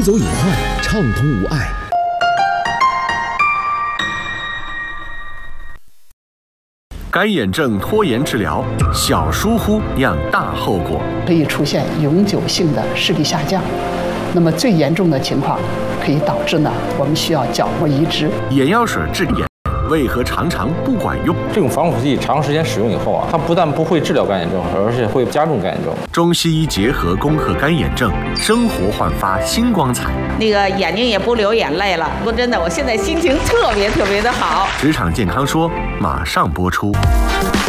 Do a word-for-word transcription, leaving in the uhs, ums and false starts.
移走隐患，畅通无碍。 干眼症拖延治疗，小疏忽酿大后果， 可以出现永久性的视力下降。那么最严重的情况，可以导致呢，我们需要角膜移植。 眼药水治眼为何常常不管用？ 这种防腐剂长时间使用以后啊，它不但不会治疗干眼症，而且会加重干眼症。 中西医结合攻克干眼症，生活焕发新光彩。 那个眼睛也不流眼泪了。说真的，我现在心情特别特别的好。 职场健康说马上播出。